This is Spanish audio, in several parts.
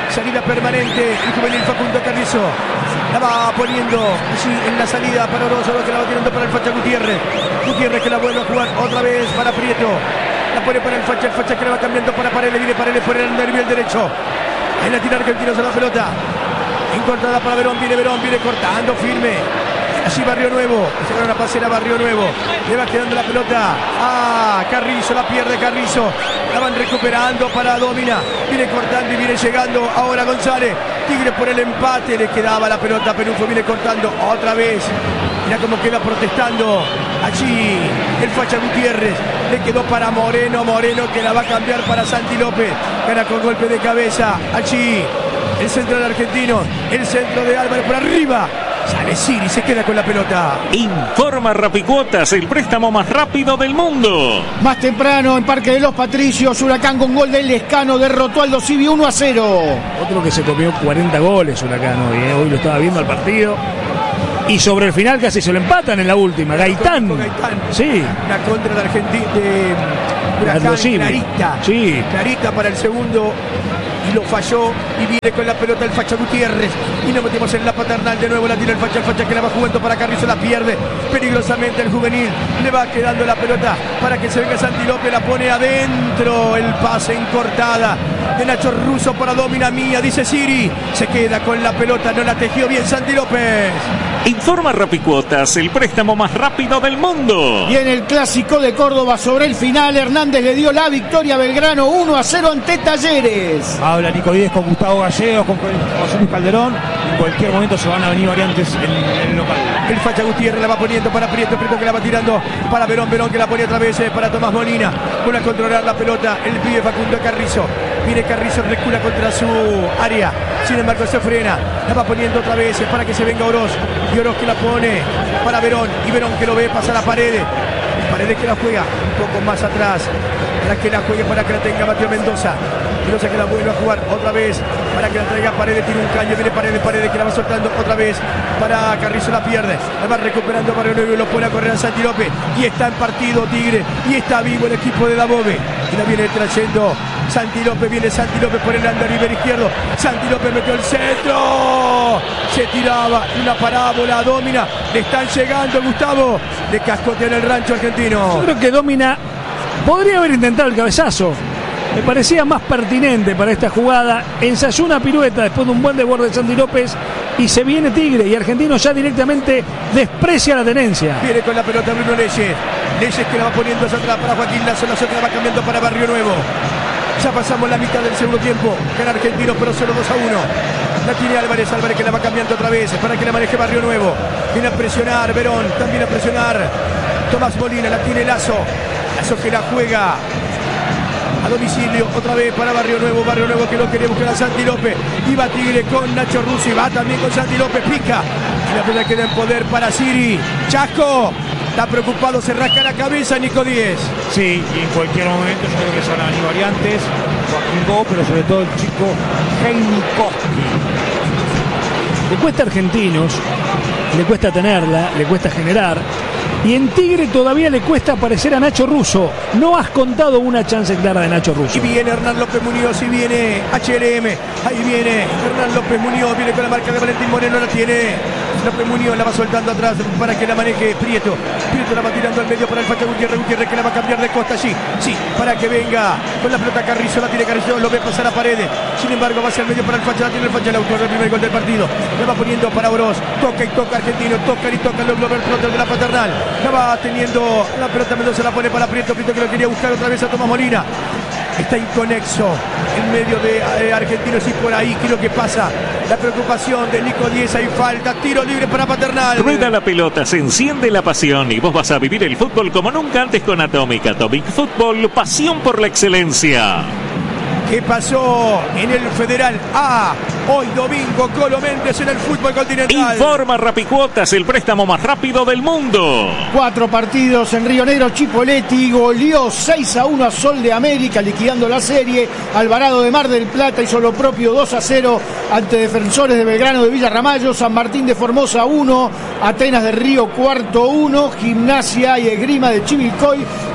Salida permanente. El juvenil Facundo Carrizo. La va poniendo así en la salida para Orozo, que la va tirando para el Facha Gutiérrez. Gutiérrez que la vuelve a jugar otra vez para Prieto. La pone para el Facha que la va cambiando para Paredes. Viene Paredes por el nervio derecho. En la tira Argentinos a la pelota. Encortada para Verón, viene cortando firme. Allí Barrio Nuevo, se una pasera Barrio Nuevo. Le va quedando la pelota a Carrizo, la pierde Carrizo. La van recuperando para Domina. Viene cortando y viene llegando ahora González. Tigre por el empate, le quedaba la pelota. Perufo viene cortando otra vez. Mira cómo queda protestando allí el Facha Gutiérrez. Le quedó para Moreno que la va a cambiar para Santi López. Gana con golpe de cabeza allí el centro del argentino. El centro de Álvarez por arriba. Sale Siri, se queda con la pelota. Informa Rapicuotas, el préstamo más rápido del mundo. Más temprano en Parque de los Patricios, Huracán con gol del Lescano derrotó al Dosivi 1-0. Otro que se comió 40 goles Huracán hoy lo estaba viendo al partido. Y sobre el final casi se lo empatan en la última. Gaitán. Sí. La contra de Argentina de Huracán, clarita. Sí. Clarita para el segundo. Y lo falló y viene con la pelota el Facha Gutiérrez y nos metemos en la paternal de nuevo. La tira el Facha que la va jugando para Carrizo, la pierde peligrosamente el juvenil. Le va quedando la pelota para que se venga Santi López, la pone adentro. El pase en cortada de Nacho Russo para Domina Mía, dice Siri. Se queda con la pelota, no la tejió bien Santi López. Informa Rapicuotas, el préstamo más rápido del mundo. Y en el Clásico de Córdoba, sobre el final, Hernández le dio la victoria a Belgrano 1-0 ante Talleres. Habla Nico Díez con Gustavo Gallegos, con José Luis Calderón. En cualquier momento se van a venir variantes en el local. El Facha Gutiérrez la va poniendo para Prieto que la va tirando para Verón que la pone otra vez para Tomás Molina. Vuelve a controlar la pelota el pibe Facundo Carrizo. Viene Carrizo, recula contra su área. Sin embargo se frena. La va poniendo otra vez para que se venga Oroz. Y Oroz que la pone para Verón. Y Verón que lo ve pasar a Paredes. Paredes que la juega un poco más atrás. Para que la juegue, para que la tenga Mateo Mendoza. Mendoza que la vuelve a jugar otra vez para que la traiga Paredes. Tiene un caño, viene Paredes que la va soltando otra vez para Carrizo, la pierde. La va recuperando Barrio Nuevo y lo pone a correr a Santi López. Y está en partido Tigre. Y está vivo el equipo de Dabove. Y la viene trayendo Santi López. Viene Santi López por el andariver izquierdo. Santi López metió el centro. Se tiraba una parábola. Domina. Le están llegando, Gustavo. Le cascotean el rancho argentino. Yo creo que Domina podría haber intentado el cabezazo. Me parecía más pertinente para esta jugada. Ensayó una pirueta después de un buen desborde de Santi López y se viene Tigre, y Argentino ya directamente desprecia la tenencia. Viene con la pelota Bruno Leyes. Leyes que la va poniendo hacia atrás para Joaquín Lazo. La otra va cambiando para Barrio Nuevo. Ya pasamos la mitad del segundo tiempo. Gana Argentino pero solo 2-1. La tiene Álvarez que la va cambiando otra vez para que la maneje Barrio Nuevo. Viene a presionar Verón, también a presionar Tomás Molina. La tiene Lazo que la juega a domicilio otra vez para Barrio Nuevo que lo quiere buscar a Santi López. Y va Tigre con Nacho Russo y va también con Santi López, pica. Y la pelota queda en poder para Siri. Chasco está preocupado, se rasca la cabeza Nico Díez. Sí, y en cualquier momento yo creo que se van a venir variantes. Joaquín Go, pero sobre todo el chico Heinikowski. Le cuesta a Argentinos, le cuesta tenerla, le cuesta generar. Y en Tigre todavía le cuesta aparecer a Nacho Russo. No has contado una chance clara de Nacho Russo. Y viene Hernán López Muñoz y viene HLM. Ahí viene Hernán López Muñoz. Viene con la marca de Valentín Moreno. La tiene López Muñoz. La va soltando atrás para que la maneje Prieto. Prieto la va tirando al medio para el Facha Gutiérrez. Gutiérrez que la va a cambiar de costa allí. Sí, para que venga con la pelota Carrizo. La tiene Carrizo. Lo ve pasar a Paredes. Sin embargo va hacia el medio para el Facha. La tiene el Facha. El autor del primer gol del partido. La va poniendo para Oroz. Toca y toca Argentino. Toca y toca el Global Plotter de la paternal. La va teniendo la pelota Mendoza, la pone para Prieto que lo quería buscar otra vez a Tomás Molina. Está inconexo en medio de Argentinos y por ahí, ¿qué es lo que pasa? La preocupación de Nico Díez, hay falta, tiro libre para Paternal. Rueda la pelota, se enciende la pasión y vos vas a vivir el fútbol como nunca antes con Atomic. Atomic Fútbol, pasión por la excelencia. ¿Qué pasó en el Federal A? Hoy domingo, Colo Méndez en el fútbol continental. Informa Rapicuotas, el préstamo más rápido del mundo. 4 partidos en Río Negro. Chipoletti goleó 6-1 a Sol de América, liquidando la serie. Alvarado de Mar del Plata hizo lo propio 2-0 ante Defensores de Belgrano de Villarramayo. San Martín de Formosa 1, Atenas de Río Cuarto 1, Gimnasia y Esgrima de Chivilcoy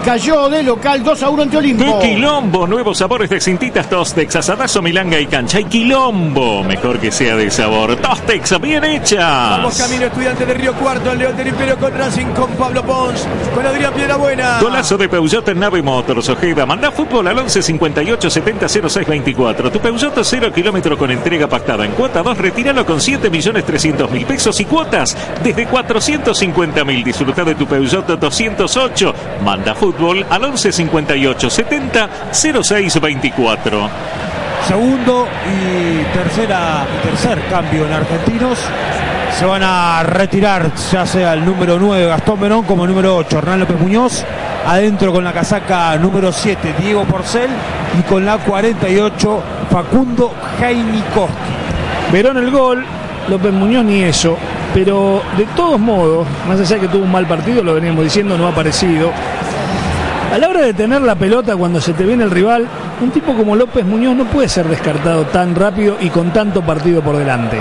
cayó de local 2-1 ante Olimpo. ¡Qué quilombo! Nuevos sabores de cintitas Tostex, asadazo, milanga y cancha. ¡Y quilombo! Mejor que sea de sabor. Tostex, bien hechas. Vamos camino, Estudiantes de Río Cuarto, el León del Imperio con Racing, con Pablo Pons, con Adrián Piedrabuena. Golazo de Peugeot en Nave Motors, Ojeda. Manda fútbol al 11 58 70 06 24. Tu Peugeot 0 kilómetro con entrega pactada en cuota 2. Retíralo con 7.300.000 pesos y cuotas desde 450.000. Disfruta de tu Peugeot 208. Manda fútbol al 11 58 70 06 24. Segundo y tercer cambio en Argentinos. Se van a retirar ya sea el número 9 Gastón Verón como el número 8 Hernán López Muñoz. Adentro con la casaca número 7 Diego Porcel y con la 48 Facundo Heinikowski. Verón el gol, López Muñoz ni eso. Pero de todos modos, más allá de que tuvo un mal partido, lo veníamos diciendo, no ha aparecido. A la hora de tener la pelota cuando se te viene el rival, un tipo como López Muñoz no puede ser descartado tan rápido y con tanto partido por delante.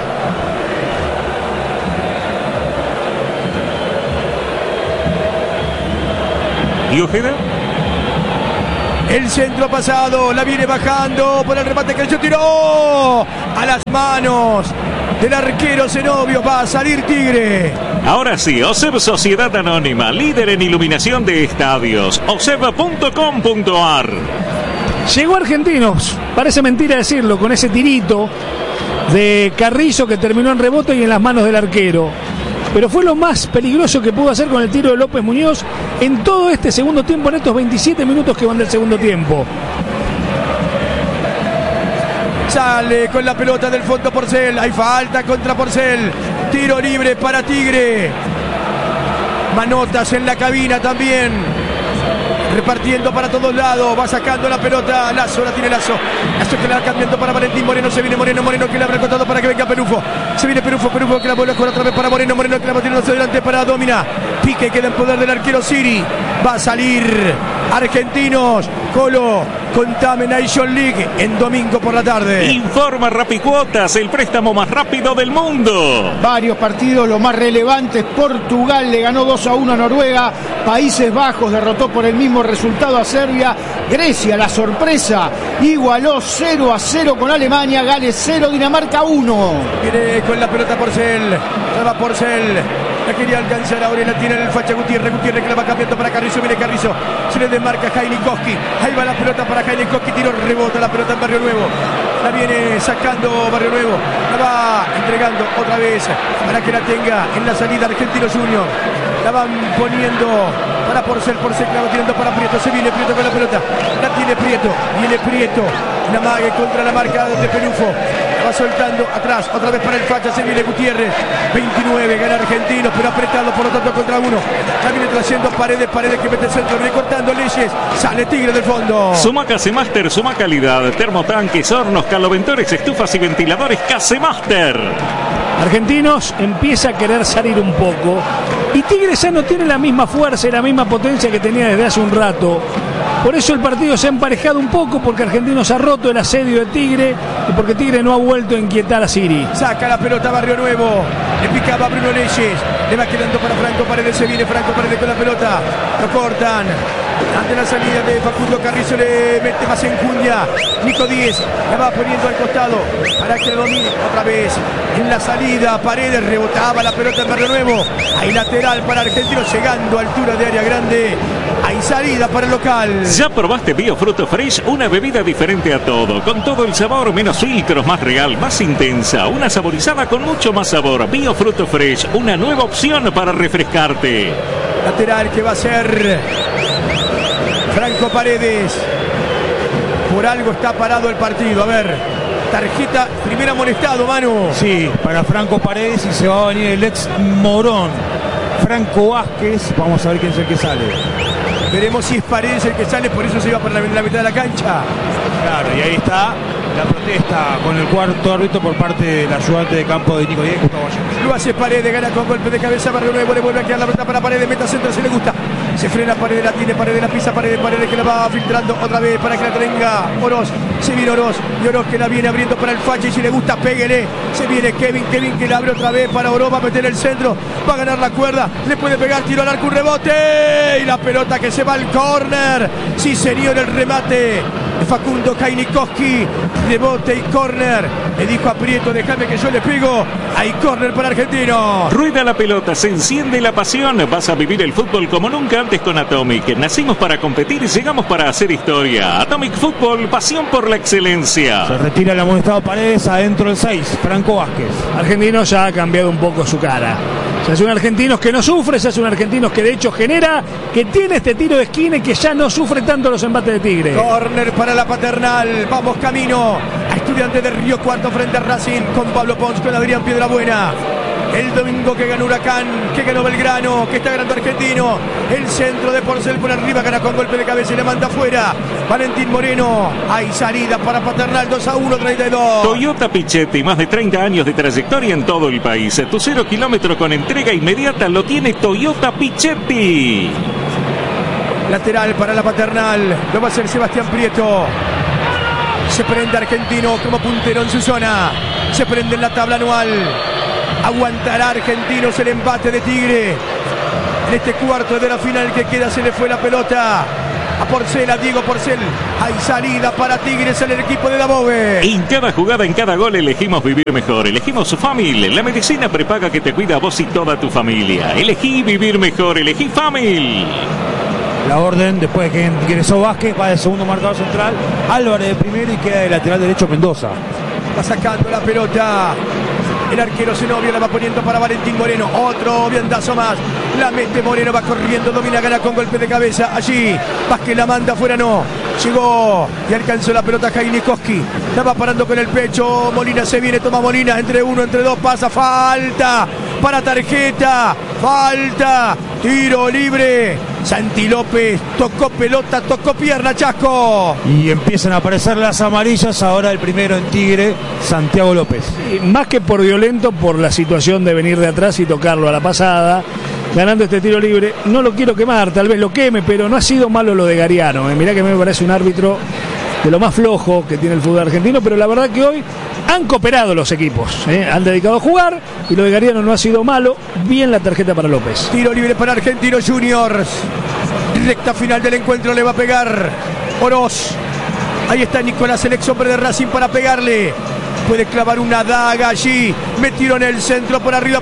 ¿Y Ojeda? El centro pasado, la viene bajando por el remate que el tiró a las manos del arquero Zenobio. Va a salir Tigre. Ahora sí, OSEB Sociedad Anónima, líder en iluminación de estadios. OSEB.com.ar. Llegó Argentinos, parece mentira decirlo, con ese tirito de Carrizo que terminó en rebote y en las manos del arquero. Pero fue lo más peligroso que pudo hacer con el tiro de López Muñoz en todo este segundo tiempo, en estos 27 minutos que van del segundo tiempo. Sale con la pelota del fondo Porcel. Hay falta contra Porcel. Tiro libre para Tigre. Manotas en la cabina también. Repartiendo para todos lados. Va sacando la pelota. Lazo, la tiene Lazo. Lazo que la va cambiando para Valentín Moreno. Se viene Moreno que le abre el costado para que venga Perufo. Se viene Perufo que la vuelve a jugar otra vez para Moreno que la va tirando hacia adelante para Domina. Pique queda en poder del arquero Siri. Va a salir Argentinos. Colo Contamination League en domingo por la tarde. Informa Rapicuotas, el préstamo más rápido del mundo. Varios partidos, los más relevantes. Portugal le ganó 2-1 a Noruega. Países Bajos derrotó por el mismo resultado a Serbia. Grecia, la sorpresa, igualó 0-0 con Alemania. Gales 0, Dinamarca 1. Viene con la pelota Porcel. La va Porcel. La quería alcanzar ahora y la tiene el Facha Gutiérrez que la va cambiando para Carrizo. Viene Carrizo. Se le desmarca Heinikowski. Ahí va la pelota para Heinikowski. Tiro, rebota la pelota en Barrio Nuevo. La viene sacando Barrio Nuevo. La va entregando otra vez para que la tenga en la salida Argentinos Junior. La van poniendo para Porcel que la va tirando para Prieto. Se viene Prieto con la pelota. La tiene Prieto. Viene Prieto. La mague contra la marca de Perufo. Va soltando atrás, otra vez para el Facha, se viene Gutiérrez, 29, gana Argentinos, pero apretado por lo tanto contra uno. La viene trayendo Paredes que mete el centro, viene cortando Leyes, sale Tigre del fondo. Suma Casemaster, suma calidad, termotanques, hornos, caloventores, estufas y ventiladores Casemaster. Argentinos empieza a querer salir un poco y Tigre ya no tiene la misma fuerza y la misma potencia que tenía desde hace un rato. Por eso el partido se ha emparejado un poco, porque Argentinos ha roto el asedio de Tigre y porque Tigre no ha vuelto a inquietar a Siri. Saca la pelota Barrio Nuevo, le picaba Bruno Leyes, le va quedando para Franco Paredes, se viene Franco Paredes con la pelota, lo cortan. Ante la salida de Facundo Carrizo le mete más enjundia. Nico Díez la va poniendo al costado para que lo domine otra vez. En la salida Paredes rebotaba la pelota en Barrio Nuevo. Hay lateral para Argentinos llegando a altura de área grande. Hay salida para el local. ¿Ya probaste Biofruto Fresh? Una bebida diferente a todo, con todo el sabor, menos filtros, más real, más intensa. Una saborizada con mucho más sabor. Biofruto Fresh, una nueva opción para refrescarte. Lateral que va a ser Franco Paredes. Por algo está parado el partido. A ver, tarjeta, primera amonestado, Manu. Sí, para Franco Paredes y se va a venir el ex Morón, Franco Vázquez. Vamos a ver quién es el que sale. Veremos si es Paredes el que sale, por eso se iba para la mitad de la cancha. Claro, y ahí está la protesta con el cuarto árbitro por parte del ayudante de campo de Nico Díez. Lo hace Paredes, gana con golpe de cabeza Barrio Nuevo, le vuelve a quedar la pelota para Paredes, meta centro, se le gusta. Se frena Paredes, la tiene Paredes, la pisa Paredes que la va filtrando otra vez para que la tenga Oroz. Se viene Oroz y Oroz que la viene abriendo para el Facha y si le gusta péguele. Se viene Kevin que la abre otra vez para Oroz, va a meter el centro, va a ganar la cuerda, le puede pegar, tiro al arco, un rebote y la pelota que se va al córner. Sí señor, el remate de Facundo Kainikowski, rebote y córner. Le dijo a Prieto, déjame que yo le pego. Hay córner para Argentino. Rueda la pelota, se enciende la pasión. Vas a vivir el fútbol como nunca antes con Atomic. Nacimos para competir y llegamos para hacer historia. Atomic Fútbol, pasión por la excelencia. Se retira el amonestado Paredes, adentro el 6, Franco Vázquez. Argentinos ya ha cambiado un poco su cara. Se hace un Argentinos que no sufre, se hace un Argentinos que de hecho genera, que tiene este tiro de esquina y que ya no sufre tanto los embates de Tigre. Córner para la Paternal, vamos camino a Estudiantes de Río Cuarto frente a Racing con Pablo Pons, con Adrián Piedrabuena. El domingo que ganó Huracán, que ganó Belgrano, que está ganando Argentino. El centro de Porcel por arriba, gana con golpe de cabeza y le manda afuera. Valentín Moreno, hay salida para Paternal, 2-1, 32. Toyota Pichetti, más de 30 años de trayectoria en todo el país. Tu 0 kilómetro con entrega inmediata lo tiene Toyota Pichetti. Lateral para la Paternal, lo va a hacer Sebastián Prieto. Se prende Argentino como puntero en su zona. Se prende en la tabla anual. Aguantará Argentinos el embate de Tigre. En este cuarto de la final que queda se le fue la pelota a Porcel, a Diego Porcel. Hay salida para Tigres en el equipo de Dabove. En cada jugada, en cada gol elegimos vivir mejor. Elegimos su familia. La medicina prepaga que te cuida a vos y toda tu familia. Elegí vivir mejor. Elegí Family. La orden, después de que ingresó Vázquez, va de segundo marcador central, Álvarez de primero y queda de lateral derecho Mendoza. Va sacando la pelota. El arquero Zenobio la va poniendo para Valentín Moreno. Otro viandazo más. La mete Moreno, va corriendo, domina, gana con golpe de cabeza. Allí, Vázquez la manda afuera, no. Llegó y alcanzó la pelota Kainikowski. La va parando con el pecho. Molina se viene, toma Molina. Entre uno, entre dos, pasa. Falta para tarjeta. Falta. Tiro libre. Santi López tocó pelota, tocó pierna, Chasco. Y empiezan a aparecer las amarillas. Ahora el primero en Tigre, Santiago López. Y más que por violento, por la situación de venir de atrás y tocarlo a la pasada, ganando este tiro libre. No lo quiero quemar, tal vez lo queme, pero no ha sido malo lo de Gariano. Mirá que me parece un árbitro de lo más flojo que tiene el fútbol argentino, pero la verdad que hoy han cooperado los equipos, han dedicado a jugar y lo de Gariano no ha sido malo. Bien la tarjeta para López. Tiro libre para Argentinos Juniors. Recta final del encuentro, le va a pegar Oroz. Ahí está Nicolás, el ex hombre de Racing, para pegarle. Puede clavar una daga allí. Metió en el centro, por arriba.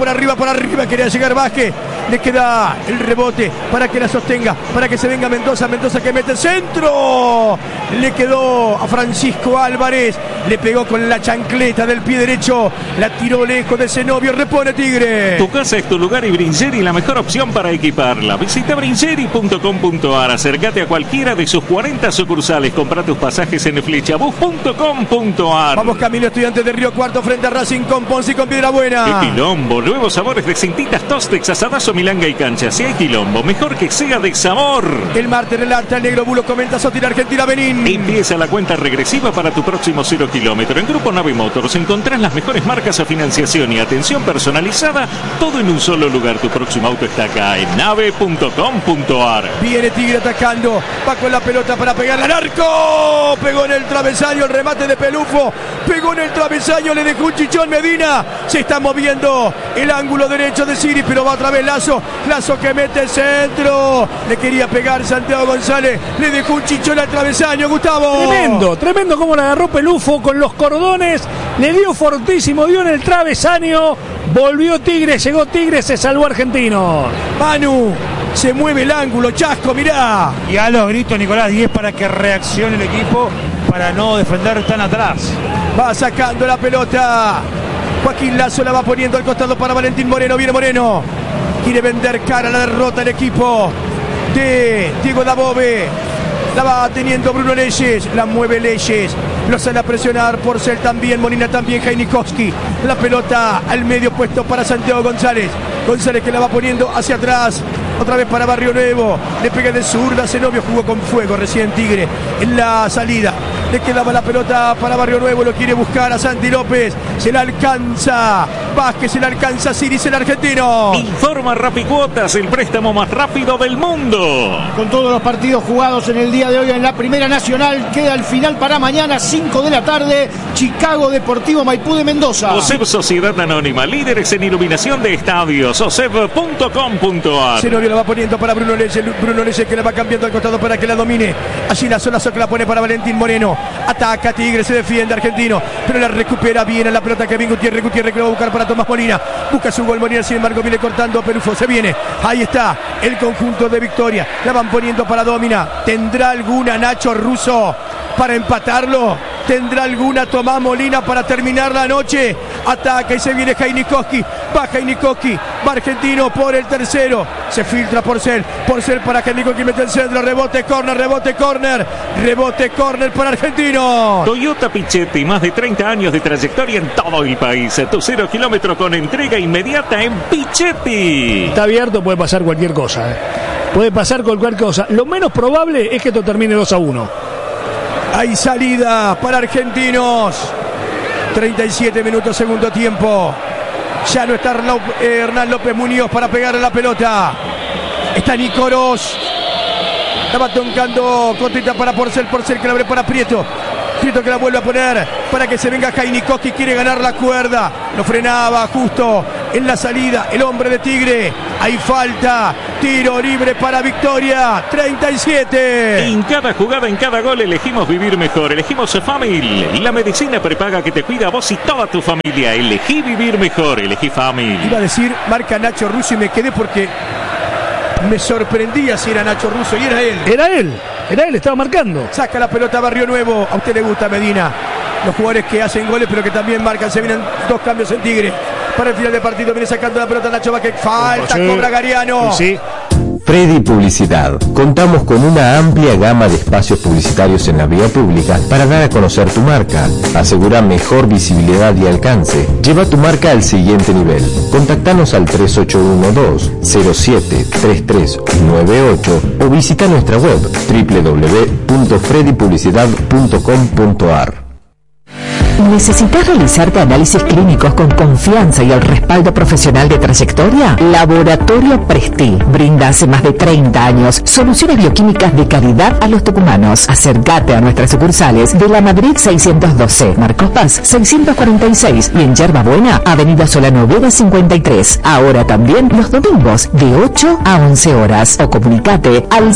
Quería llegar Vázquez. Le queda el rebote para que la sostenga, para que se venga Mendoza. Mendoza que mete centro. Le quedó a Francisco Álvarez. Le pegó con la chancleta del pie derecho. La tiró lejos de Zenobio. Repone Tigre. Tu casa es tu lugar y Bringeri la mejor opción para equiparla. Visita bringeri.com.ar. Acércate a cualquiera de sus 40 sucursales. Compra tus pasajes en flechabus.com.ar. Vamos camino Estudiantes de Río Cuarto frente a Racing con Ponce y con Piedrabuena. ¡Qué quilombo! Nuevos sabores de cintitas, tostex, asadazo, milanga y cancha. Si hay quilombo, mejor que sea de sabor. El martes relata el negro Bulo, comenta Sotir Argentina Benín. Empieza la cuenta regresiva para tu próximo 0 kilómetro. En Grupo Nave Motors encontrás las mejores marcas a financiación y atención personalizada. Todo en un solo lugar. Tu próximo auto está acá en nave.com.ar. Viene Tigre atacando. Va con la pelota para pegarle al arco. Pegó en el travesaño el remate de Pelufo. Pegó en el travesaño, le dejó un chichón Medina. Se está moviendo el ángulo derecho de Siri, pero va otra vez Lazo. Lazo que mete el centro. Le quería pegar Santiago González. Le dejó un chichón al travesaño, Gustavo. Tremendo como la agarró Pelufo con los cordones. Le dio fortísimo, dio en el travesaño. Volvió Tigre, llegó Tigre, se salvó Argentino. Manu. Se mueve el ángulo, Chasco, mirá. Y a los gritos Nicolás Díez para que reaccione el equipo, para no defender tan atrás. Va sacando la pelota. Joaquín Lazo la va poniendo al costado para Valentín Moreno. Viene Moreno. Quiere vender cara a la derrota el equipo de Diego Dabove. La va teniendo Bruno Leyes. La mueve Leyes. Lo sale a presionar. Porcel también. Molina también. Kainikowski. La pelota al medio puesto para Santiago González. González que la va poniendo hacia atrás. Otra vez para Barrio Nuevo. Le pega de zurda. Zenobio jugó con fuego recién Tigre en la salida. Le quedaba la pelota para Barrio Nuevo, lo quiere buscar a Santi López. Se la alcanza Vázquez, se la alcanza Siris, el argentino. Informa Rapicuotas, el préstamo más rápido del mundo. Con todos los partidos jugados en el día de hoy en la Primera Nacional, queda el final para mañana, 5 de la tarde, Chicago Deportivo Maipú de Mendoza. OSEB Sociedad Anónima, líderes en iluminación de estadios, oseb.com.ar. Zenorio la va poniendo para Bruno Leyes, que la va cambiando al costado para que la domine. Allí la zona que la pone para Valentín Moreno. Ataca Tigre, se defiende Argentino, pero la recupera bien a la pelota Kevin Gutiérrez que lo va a buscar para Tomás Molina. Busca su gol Molina, sin embargo viene cortando a Perufo. Se viene, ahí está el conjunto de Victoria. La van poniendo para Domina. ¿Tendrá alguna Nacho Russo para empatarlo? ¿Tendrá alguna Tomás Molina para terminar la noche? Ataca y se viene Jainikoski. Va Jainikoski, va Argentino por el tercero. Se filtra Porcel para Jainikoski, mete el centro. Rebote corner para Argentino. Toyota Pichetti, más de 30 años de trayectoria en todo el país. Tu 0 kilómetro con entrega inmediata en Pichetti. Está abierto, puede pasar cualquier cosa. Puede pasar cualquier cosa. Lo menos probable es que esto termine 2-1. Hay salida para Argentinos. 37 minutos, segundo tiempo. Ya no está Hernán López Muñoz para pegarle la pelota. Está Nicoros. La va tocando cortita para Porcel que la abre para Prieto que la vuelve a poner para que se venga Jainikoski. Quiere ganar la cuerda. Lo frenaba justo en la salida el hombre de Tigre. Hay falta. Tiro libre para Victoria. 37. En cada jugada, en cada gol elegimos vivir mejor. Elegimos Family, la medicina prepaga que te cuida a vos y toda tu familia. Elegí vivir mejor. Elegí Family. Iba a decir marca Nacho Russo y me quedé porque me sorprendía si era Nacho Russo y era él. Era él, estaba marcando. Saca la pelota Barrio Nuevo. A usted le gusta Medina. Los jugadores que hacen goles pero que también marcan. Se vienen dos cambios en Tigre. Para el final del partido viene sacando la pelota Nacho Vázquez. Falta, cobra Gariano. Sí. Freddy Publicidad. Contamos con una amplia gama de espacios publicitarios en la vía pública para dar a conocer tu marca. Asegura mejor visibilidad y alcance. Lleva tu marca al siguiente nivel. Contactanos al 3812-073398 o visita nuestra web www.freddypublicidad.com.ar. ¿Necesitas realizarte análisis clínicos con confianza y el respaldo profesional de trayectoria? Laboratorio Presti brinda hace más de 30 años soluciones bioquímicas de calidad a los tucumanos. Acércate a nuestras sucursales de La Madrid 612, Marcos Paz 646 y en Yerba Buena, Avenida Solanoveda 53. Ahora también los domingos de 8 a 11 horas. O comunicate al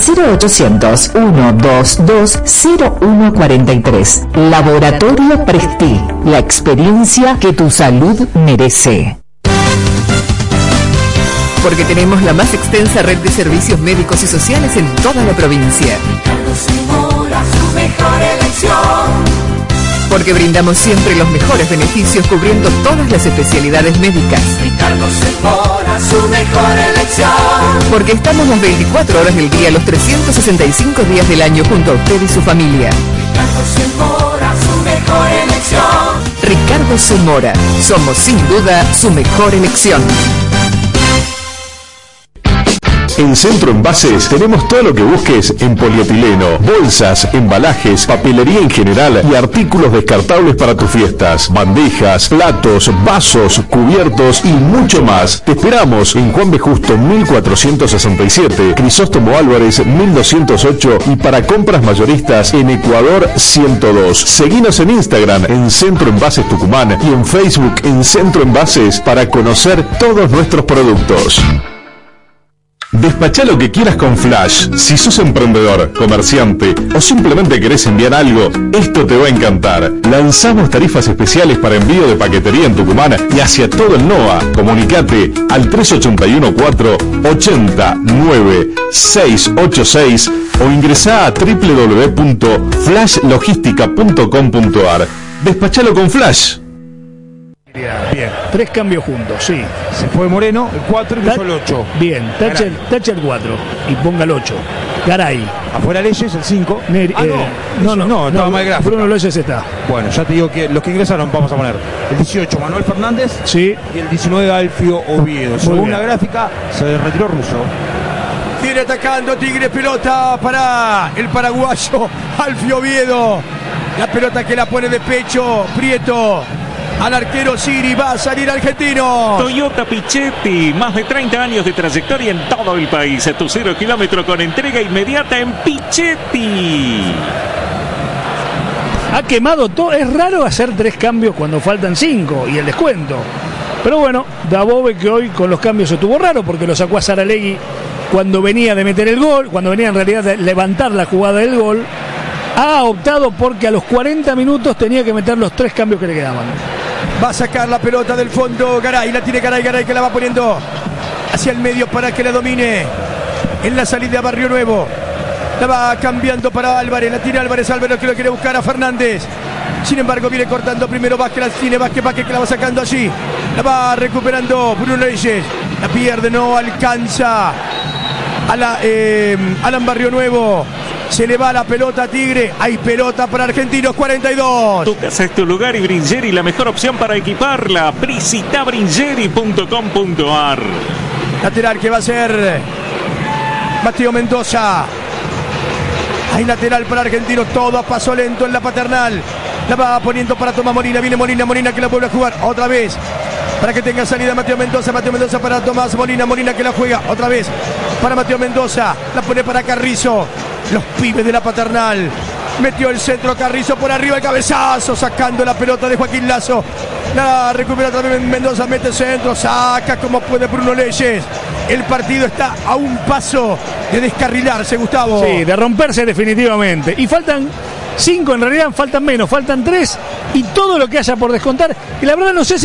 0800-122-0143. Laboratorio Presti. La experiencia que tu salud merece. Porque tenemos la más extensa red de servicios médicos y sociales en toda la provincia. Porque brindamos siempre los mejores beneficios cubriendo todas las especialidades médicas. Ricardo Zamora, su mejor elección. Porque estamos las 24 horas del día, los 365 días del año junto a usted y su familia. Ricardo Zamora, su mejor elección. Ricardo Zamora, somos sin duda su mejor elección. En Centro Envases tenemos todo lo que busques en polietileno, bolsas, embalajes, papelería en general y artículos descartables para tus fiestas, bandejas, platos, vasos, cubiertos y mucho más. Te esperamos en Juan B. Justo 1467, Crisóstomo Álvarez 1208 y para compras mayoristas en Ecuador 102. Seguinos en Instagram en Centro Envases Tucumán y en Facebook en Centro Envases para conocer todos nuestros productos. Despachá lo que quieras con Flash. Si sos emprendedor, comerciante o simplemente querés enviar algo, esto te va a encantar. Lanzamos tarifas especiales para envío de paquetería en Tucumán y hacia todo el NOA. Comunicate al 381-480-9686 o ingresá a www.flashlogistica.com.ar. Despachalo con Flash. Bien, 3 cambios juntos, sí. Se fue Moreno, el 4 y puso el 8. Bien, Tacha el 4 y ponga el 8. Garay. Afuera Leyes, el 5. No, estaba mal gráfico. Bruno Leyes está. Bueno, ya te digo que los que ingresaron vamos a poner el 18 Manuel Fernández, sí, y el 19 Alfio Oviedo. Según la gráfica, se retiró Russo. Viene atacando Tigre, pelota para el paraguayo Alfio Oviedo. La pelota que la pone de pecho Prieto. Al arquero Siri, va a salir Argentino. Toyota Pichetti, más de 30 años de trayectoria en todo el país. Tu 0 kilómetro con entrega inmediata en Pichetti. Ha quemado todo. Es raro hacer 3 cambios cuando faltan 5 y el descuento. Pero bueno, Dabove, que hoy con los cambios estuvo raro porque lo sacó a Saralegui cuando venía de meter el gol, cuando venía en realidad de levantar la jugada del gol. Ha optado porque a los 40 minutos tenía que meter los 3 cambios que le quedaban. Va a sacar la pelota del fondo Garay, la tiene Garay que la va poniendo hacia el medio para que la domine en la salida a Barrio Nuevo. La va cambiando para Álvarez, la tiene Álvarez que lo quiere buscar a Fernández. Sin embargo viene cortando primero Vázquez, la tiene Vázquez que la va sacando allí. La va recuperando Bruno Leyes, la pierde, no alcanza a Alan Barrio Nuevo. Se le va la pelota a Tigre. Hay pelota para Argentinos, 42. Tu casa es tu lugar y Bringeri la mejor opción para equiparla. Visita bringeri.com.ar. Lateral que va a ser Mateo Mendoza. Hay lateral para Argentinos, todo a paso lento en la Paternal. La va poniendo para Tomás Molina. Viene Molina que la vuelve a jugar otra vez. Para que tenga salida Mateo Mendoza para Tomás Molina que la juega otra vez para Mateo Mendoza. La pone para Carrizo. Los pibes de la Paternal. Metió el centro Carrizo por arriba, el cabezazo, sacando la pelota de Joaquín Lazo. La recupera otra vez Mendoza, mete centro, saca como puede Bruno Leyes. El partido está a un paso de descarrilarse, Gustavo. Sí, de romperse definitivamente. Y faltan 5, en realidad faltan menos, faltan 3. Y todo lo que haya por descontar. Y la verdad no sé si